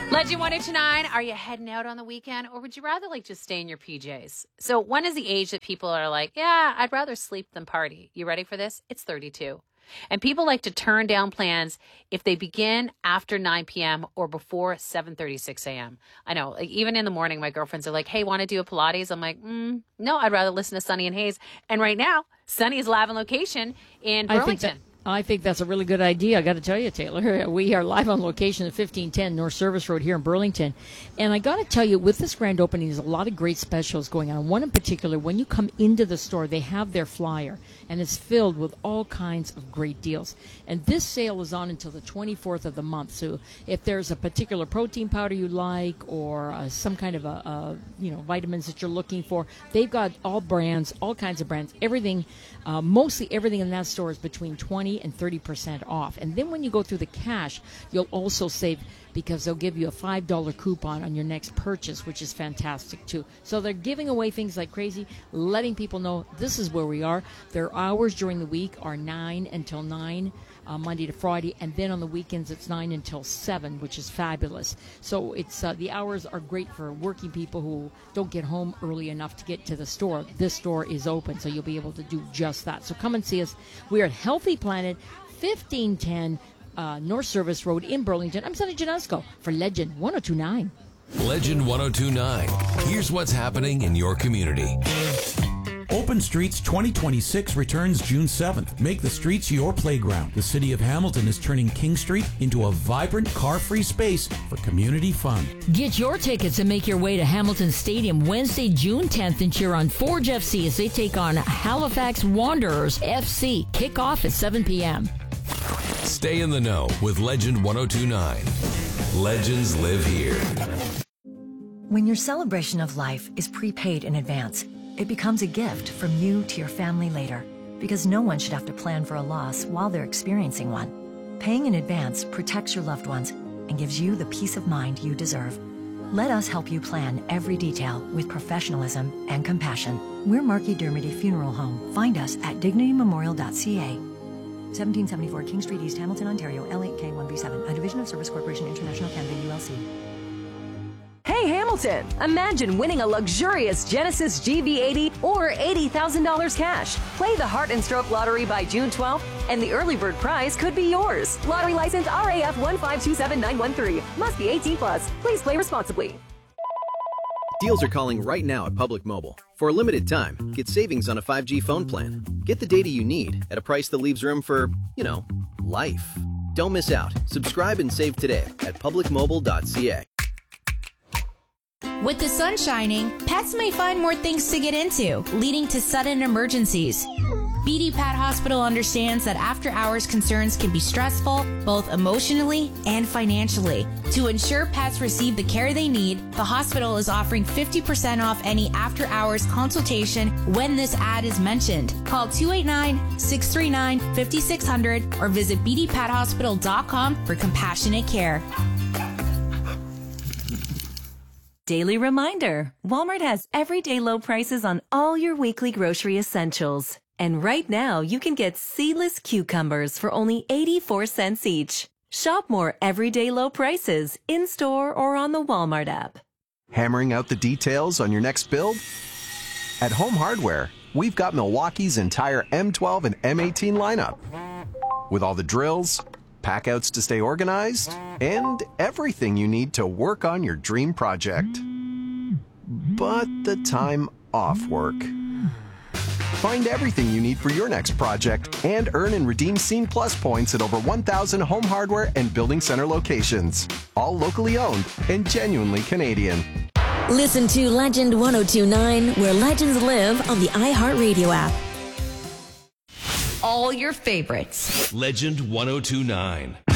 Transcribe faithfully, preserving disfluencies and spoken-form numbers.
Legend one oh two nine, are you heading out on the weekend, or would you rather like just stay in your P Js? So when is the age that people are like, yeah, I'd rather sleep than party? You ready for this? It's thirty-two. And people like to turn down plans if they begin after nine p.m. or before seven thirty-six a.m. I know, like even in the morning, my girlfriends are like, hey, want to do a Pilates? I'm like, mm, no, I'd rather listen to Sunny and Hayes. And right now, Sunny is live on location in Burlington. I think that's a really good idea. I got to tell you, Taylor, we are live on location at fifteen ten North Service Road here in Burlington. And I got to tell you, with this grand opening, there's a lot of great specials going on. One in particular, when you come into the store, they have their flyer, and it's filled with all kinds of great deals. And this sale is on until the twenty-fourth of the month. So if there's a particular protein powder you like, or uh, some kind of a, a, you know, vitamins that you're looking for, they've got all brands, all kinds of brands, everything, uh, mostly everything in that store is between twenty and thirty percent off. And then when you go through the cash, you'll also save because they'll give you a five dollar coupon on your next purchase, which is fantastic too. So they're giving away things like crazy, letting people know this is where we are. Their hours during the week are nine until nine, uh, Monday to Friday, and then on the weekends it's nine until seven, which is fabulous. So it's uh, the hours are great for working people who don't get home early enough to get to the store. This store is open, so you'll be able to do just that. So come and see us. We're at Healthy Planet, fifteen ten uh, North Service Road in Burlington. I'm Sunny Janusco for Legend one oh two nine. Legend one oh two nine. Here's what's happening in your community. Open Streets twenty twenty-six returns June seventh. Make the streets your playground. The city of Hamilton is turning King Street into a vibrant, car-free space for community fun. Get your tickets and make your way to Hamilton Stadium Wednesday, June tenth and cheer on Forge F C as they take on Halifax Wanderers F C. Kickoff at seven p.m. Stay in the know with Legend one oh two nine. Legends live here. When your celebration of life is prepaid in advance, it becomes a gift from you to your family later, because no one should have to plan for a loss while they're experiencing one. Paying in advance protects your loved ones and gives you the peace of mind you deserve. Let us help you plan every detail with professionalism and compassion. We're Marquis Dermody Funeral Home. Find us at dignity memorial dot c a. seventeen seventy-four King Street East, Hamilton, Ontario, L eight K one B seven, a division of Service Corporation International Canada, U L C. Hey Hamilton, imagine winning a luxurious Genesis G V eighty or eighty thousand dollars cash. Play the Heart and Stroke Lottery by June twelfth and the early bird prize could be yours. Lottery license R A F one five two seven nine one three. Must be eighteen plus. Please play responsibly. Deals are calling right now at Public Mobile. For a limited time, get savings on a five G phone plan. Get the data you need at a price that leaves room for, you know, life. Don't miss out. Subscribe and save today at public mobile dot c a. With the sun shining, pets may find more things to get into, leading to sudden emergencies. B D Pet Hospital understands that after-hours concerns can be stressful, both emotionally and financially. To ensure pets receive the care they need, the hospital is offering fifty percent off any after-hours consultation when this ad is mentioned. Call two eight nine, six three nine, five six zero zero or visit b d pet hospital dot com for compassionate care. Daily reminder, Walmart has everyday low prices on all your weekly grocery essentials. And right now, you can get seedless cucumbers for only eighty-four cents each. Shop more everyday low prices in-store or on the Walmart app. Hammering out the details on your next build? At Home Hardware, we've got Milwaukee's entire M twelve and M eighteen lineup. With all the drills, packouts to stay organized, and everything you need to work on your dream project. But the time off work. Find everything you need for your next project and earn and redeem Scene Plus points at over one thousand Home Hardware and Building Center locations. All locally owned and genuinely Canadian. Listen to Legend one oh two nine, where legends live, on the iHeartRadio app. All your favorites. Legend one oh two nine.